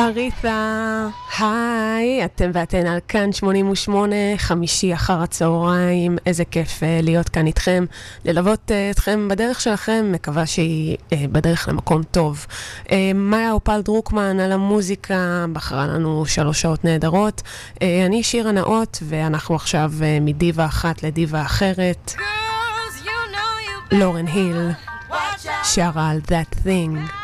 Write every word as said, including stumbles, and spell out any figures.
אריתה, היי, אתם ואתן על כאן שמונים ושמונה, חמישי אחר הצהריים, איזה כיף להיות כאן איתכם, ללוות אתכם בדרך שלכם, מקווה שהיא בדרך למקום טוב. מאיה אופל דרוקמן על המוזיקה, בחרה לנו שלוש שעות נהדרות. אני שירה נאות, ואנחנו עכשיו מדיבה אחת לדיבה אחרת. לורן היל שרה על That Thing.